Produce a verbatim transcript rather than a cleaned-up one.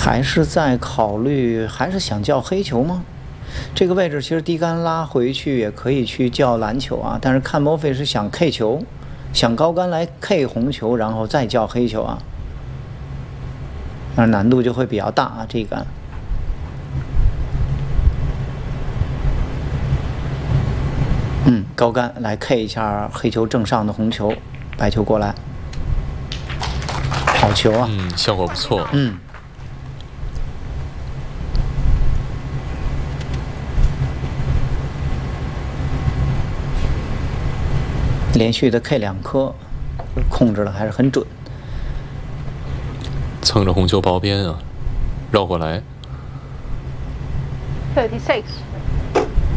还是在考虑，还是想叫黑球吗？这个位置其实低杆拉回去也可以去叫蓝球啊，但是看莫菲是想 K 球，想高杆来 K 红球，然后再叫黑球啊，那难度就会比较大啊，这一杆。嗯，高杆来 K 一下黑球正上的红球，白球过来，好球啊！ 嗯，效果不错。 嗯。连续的 K 两颗，控制的还是很准。 蹭着红球包边啊，绕过来。 thirty-six